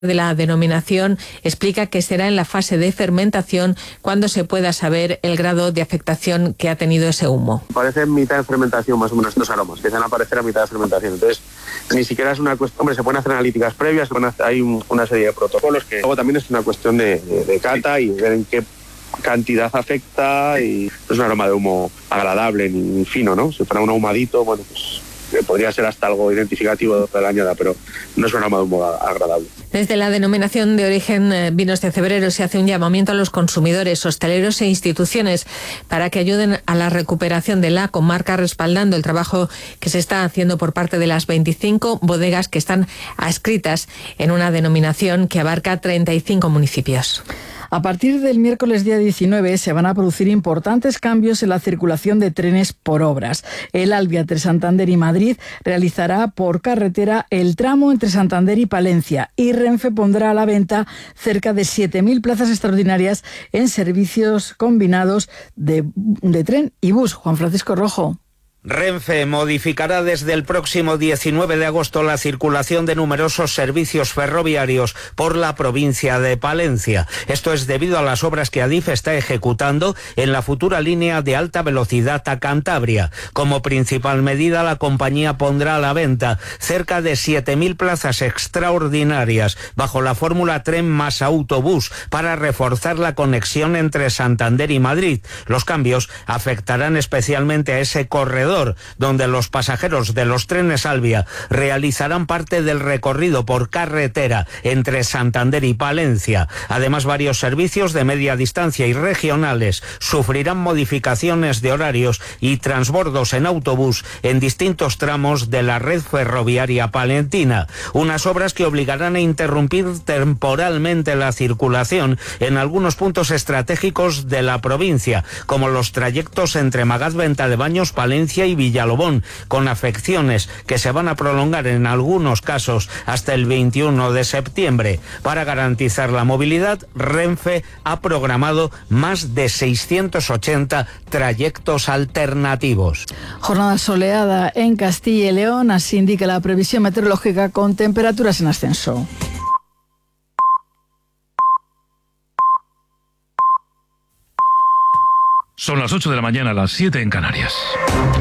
de la denominación explica que será en la fase de fermentación cuando se pueda saber el grado de afectación que ha tenido ese humo. Parece en mitad de fermentación más o menos estos aromas, que empiezan a aparecer a mitad de fermentación. Entonces, ni siquiera es una cuestión, hombre, se pueden hacer analíticas previas, hay una serie de protocolos, que luego también es una cuestión de cata y ver en qué cantidad afecta, y no es un aroma de humo agradable ni fino, ¿no? Si fuera un ahumadito, bueno, pues podría ser hasta algo identificativo de la añada, pero no es un aroma de humo agradable. Desde la denominación de origen Vinos de Cebreros se hace un llamamiento a los consumidores, hosteleros e instituciones para que ayuden a la recuperación de la comarca, respaldando el trabajo que se está haciendo por parte de las 25 bodegas que están adscritas en una denominación que abarca 35 municipios. A partir del miércoles día 19 se van a producir importantes cambios en la circulación de trenes por obras. El ALVIA entre Santander y Madrid realizará por carretera el tramo entre Santander y Palencia, y Renfe pondrá a la venta cerca de 7.000 plazas extraordinarias en servicios combinados de tren y bus. Juan Francisco Rojo. Renfe modificará desde el próximo 19 de agosto la circulación de numerosos servicios ferroviarios por la provincia de Palencia. Esto es debido a las obras que Adif está ejecutando en la futura línea de alta velocidad a Cantabria. Como principal medida, la compañía pondrá a la venta cerca de 7.000 plazas extraordinarias bajo la fórmula tren más autobús para reforzar la conexión entre Santander y Madrid. Los cambios afectarán especialmente a ese corredor, donde los pasajeros de los trenes ALVIA realizarán parte del recorrido por carretera entre Santander y Palencia. Además, varios servicios de media distancia y regionales sufrirán modificaciones de horarios y transbordos en autobús en distintos tramos de la red ferroviaria palentina. Unas obras que obligarán a interrumpir temporalmente la circulación en algunos puntos estratégicos de la provincia, como los trayectos entre Magaz-Venta de Baños, Palencia y Villalobón, con afecciones que se van a prolongar en algunos casos hasta el 21 de septiembre. Para garantizar la movilidad, Renfe ha programado más de 680 trayectos alternativos. Jornada soleada en Castilla y León, así indica la previsión meteorológica, con temperaturas en ascenso. Son las 8 de la mañana, las 7 en Canarias.